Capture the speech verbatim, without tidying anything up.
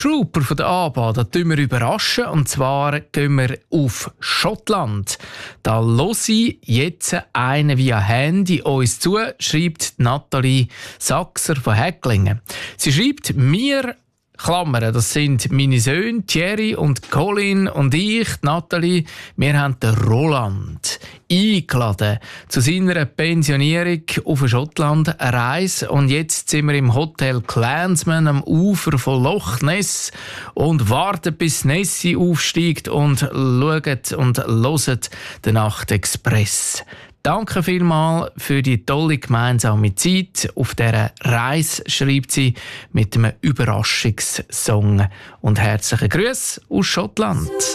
Trooper von der ABBA, da tun wir überraschen. Und zwar gehen wir auf Schottland. Da höre ich jetzt einen via Handy uns zu, schreibt Nathalie Sachser von Häcklingen. Sie schreibt mir, Klammern, das sind meine Söhne Thierry und Colin und ich, Nathalie, wir haben den Roland eingeladen zu seiner Pensionierung auf Schottland, eine Reise. Und jetzt sind wir im Hotel Clansman am Ufer von Loch Ness und warten, bis Nessie aufsteigt und schauen und hören den Nachtexpress. Danke vielmals für die tolle gemeinsame Zeit. Auf dieser Reise schreibt sie mit einem Überraschungssong. Und herzliche Grüße aus Schottland.